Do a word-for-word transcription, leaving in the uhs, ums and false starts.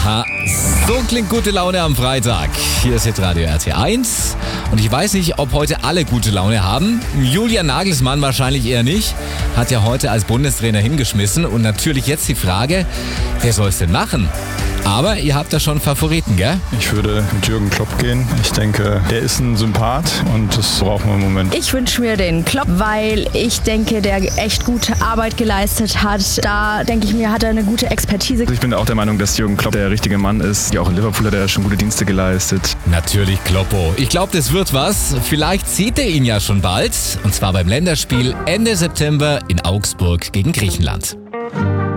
Aha, so klingt gute Laune am Freitag. Hier ist Hitradio R T eins. Und ich weiß nicht, ob heute alle gute Laune haben. Julian Nagelsmann wahrscheinlich eher nicht. Hat ja heute als Bundestrainer hingeschmissen. Und natürlich jetzt die Frage, wer soll es denn machen? Aber ihr habt da schon Favoriten, gell? Ich würde mit Jürgen Klopp gehen. Ich denke, der ist ein Sympath und das brauchen wir im Moment. Ich wünsche mir den Klopp, weil ich denke, der echt gute Arbeit geleistet hat. Da denke ich mir, hat er eine gute Expertise. Ich bin auch der Meinung, dass Jürgen Klopp der richtige Mann ist. Ja, auch in Liverpool hat er schon gute Dienste geleistet. Natürlich Kloppo. Ich glaube, das wird was. Vielleicht sieht er ihn ja schon bald. Und zwar beim Länderspiel Ende September in Augsburg gegen Griechenland.